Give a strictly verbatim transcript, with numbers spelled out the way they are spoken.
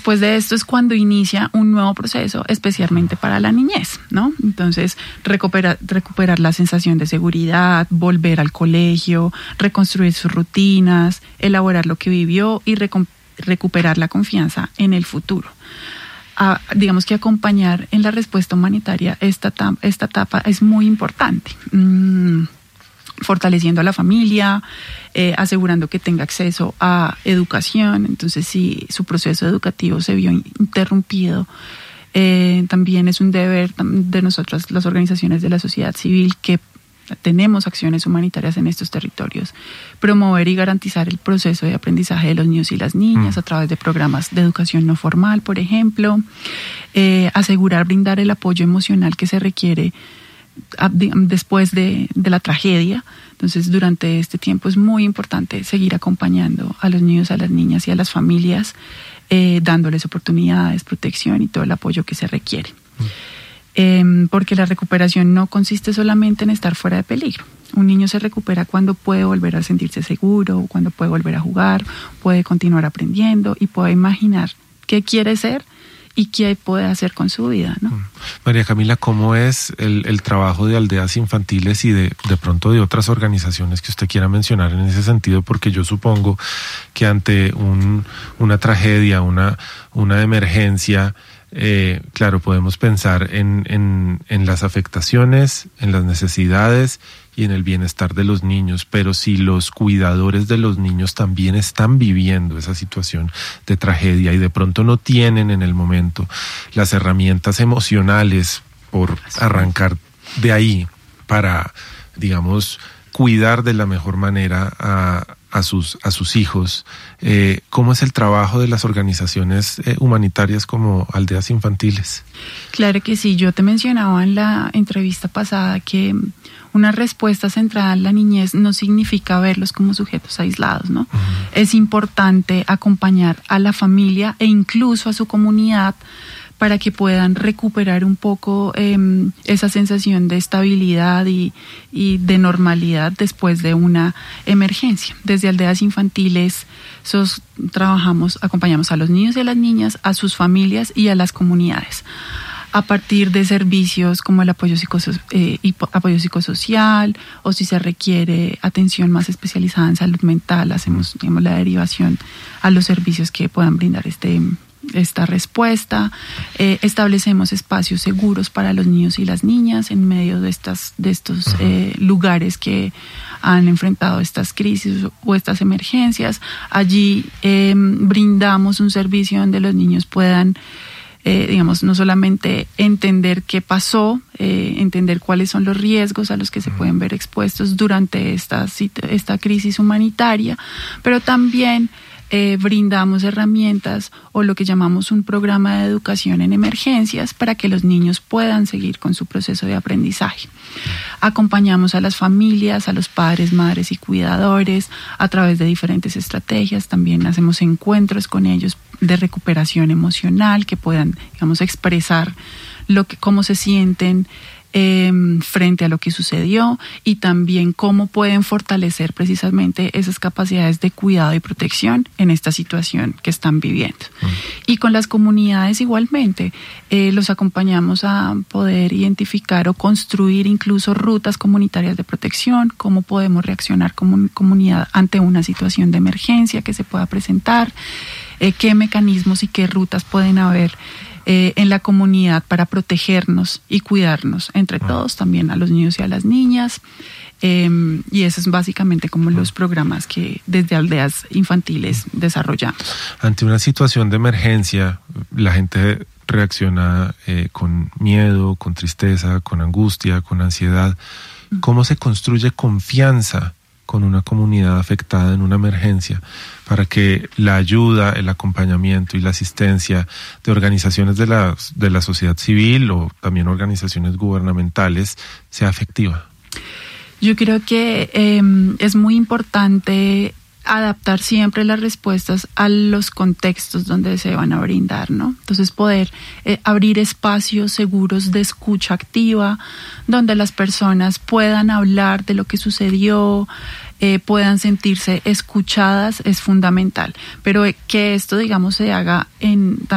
después de esto es cuando inicia un nuevo proceso, especialmente para la niñez, ¿no? Entonces, recuperar, recuperar la sensación de seguridad, volver al colegio, reconstruir sus rutinas, elaborar lo que vivió y recu- recuperar la confianza en el futuro. A, digamos que acompañar en la respuesta humanitaria esta, esta etapa es muy importante. Mm, fortaleciendo a la familia, eh, asegurando que tenga acceso a educación. Entonces, si su proceso educativo se vio interrumpido, eh, también es un deber de nosotras, las organizaciones de la sociedad civil, que tenemos acciones humanitarias en estos territorios, promover y garantizar el proceso de aprendizaje de los niños y las niñas mm. a través de programas de educación no formal, por ejemplo, eh, asegurar brindar el apoyo emocional que se requiere después de, de la tragedia. Entonces, durante este tiempo es muy importante seguir acompañando a los niños, a las niñas y a las familias, eh, dándoles oportunidades, protección y todo el apoyo que se requiere. Mm. Eh, porque la recuperación no consiste solamente en estar fuera de peligro. Un niño se recupera cuando puede volver a sentirse seguro, cuando puede volver a jugar, puede continuar aprendiendo y puede imaginar qué quiere ser y qué puede hacer con su vida, ¿no? María Camila, ¿cómo es el, el trabajo de aldeas infantiles y de, de pronto de otras organizaciones que usted quiera mencionar en ese sentido? Porque yo supongo que ante un, una tragedia, una, una emergencia, eh, claro, podemos pensar en, en, en las afectaciones, en las necesidades y en el bienestar de los niños, pero si los cuidadores de los niños también están viviendo esa situación de tragedia y de pronto no tienen en el momento las herramientas emocionales por arrancar de ahí para, digamos, cuidar de la mejor manera a, a sus a sus hijos, eh, ¿cómo es el trabajo de las organizaciones eh, humanitarias como Aldeas Infantiles? Claro que sí, yo te mencionaba en la entrevista pasada que una respuesta centrada en la niñez no significa verlos como sujetos aislados, ¿no? Uh-huh. Es importante acompañar a la familia e incluso a su comunidad para que puedan recuperar un poco eh, esa sensación de estabilidad y, y de normalidad después de una emergencia. Desde Aldeas Infantiles sos, trabajamos, acompañamos a los niños y a las niñas, a sus familias y a las comunidades, a partir de servicios como el apoyo, psicoso- eh, apoyo psicosocial, o si se requiere atención más especializada en salud mental, hacemos, digamos, la derivación a los servicios que puedan brindar este esta respuesta. Eh, establecemos espacios seguros para los niños y las niñas en medio de estas de estos eh, lugares que han enfrentado estas crisis o estas emergencias. Allí eh, brindamos un servicio donde los niños puedan Eh, digamos, no solamente entender qué pasó, eh, entender cuáles son los riesgos a los que se pueden ver expuestos durante esta, esta crisis humanitaria, pero también eh, brindamos herramientas o lo que llamamos un programa de educación en emergencias para que los niños puedan seguir con su proceso de aprendizaje. Acompañamos a las familias, a los padres, madres y cuidadores a través de diferentes estrategias. También hacemos encuentros con ellos de recuperación emocional, que puedan, digamos, expresar lo que, cómo se sienten eh, frente a lo que sucedió y también cómo pueden fortalecer precisamente esas capacidades de cuidado y protección en esta situación que están viviendo. Mm. Y con las comunidades igualmente, eh, los acompañamos a poder identificar o construir incluso rutas comunitarias de protección, cómo podemos reaccionar como comunidad ante una situación de emergencia que se pueda presentar, eh, qué mecanismos y qué rutas pueden haber Eh, en la comunidad para protegernos y cuidarnos entre todos, también a los niños y a las niñas. Eh, y esos son básicamente como los programas que desde Aldeas Infantiles desarrollamos. Ante una situación de emergencia, la gente reacciona eh, con miedo, con tristeza, con angustia, con ansiedad. ¿Cómo se construye confianza con una comunidad afectada en una emergencia para que la ayuda, el acompañamiento y la asistencia de organizaciones de la, de la sociedad civil o también organizaciones gubernamentales sea efectiva? Yo creo que eh, es muy importante adaptar siempre las respuestas a los contextos donde se van a brindar, ¿no? Entonces poder eh, abrir espacios seguros de escucha activa, donde las personas puedan hablar de lo que sucedió, eh, puedan sentirse escuchadas, es fundamental. Pero eh, que esto, digamos, se haga en